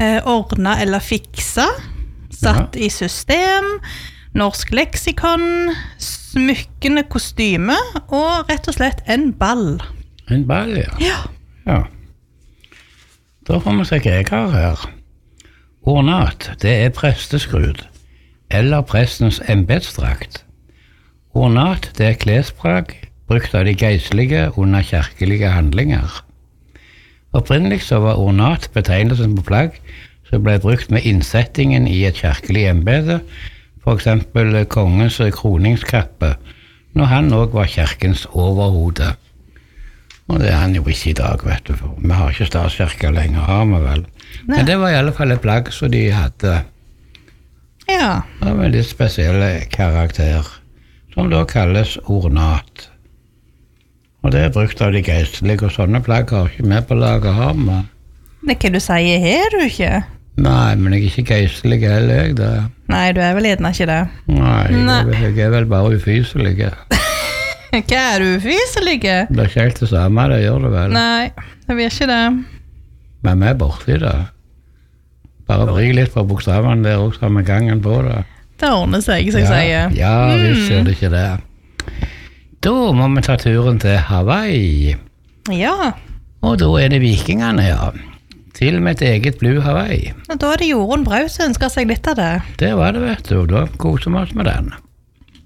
ordna eller fixa, satt i system, norsk leksikon, smykkende kostyme og rett og slett en ball. En ball, ja. Ja. Da får vi se hva jeg har her. Ornat, det presteskrud, eller prestens embetsdrakt. Ornat, det klesplagg brukt av de geistlige under kirkelige handlinger. Opprinnelig så var ornat betegnelsen på plagg som ble brukt med innsettingen i et kirkelig embete, for eksempel kongens kroningskappe, når han også var kirkens overhode. Og det han jo ikke i dag, vet du, for vi har ikke statskirke lenger, har vi vel. Nei. Men det var i alle fall et plagg som de hadde. Ja. Det var en litt spesiell karakter, som da kalles ornat. Og det brukt av de geistlige, og sånne plagg har ikke vi på laget har vi. Det hva du sier her, du ikke? Nei, men jeg ikke geistlig heller, jeg da. Nei, du vel gjerne ikke det. Nei. Jeg vel bare ufyselig. Hva du ufyselig? Det ikke helt det samme, det gjør det vel. Nei, det vil ikke det. Men vi borti det. Bare vri litt på bokstavene der også, med gangen på det. Det ordner seg, som jeg sier. Ja, visst gjør det ikke det. Da må vi ta turen til Hawaii. Ja. Og da det vikingene, ja. Til med et eget Blue Hawaii. Og da det Jorunn Braus som ønsker seg litt av det. Det var det, vet du. Da koser vi oss med den.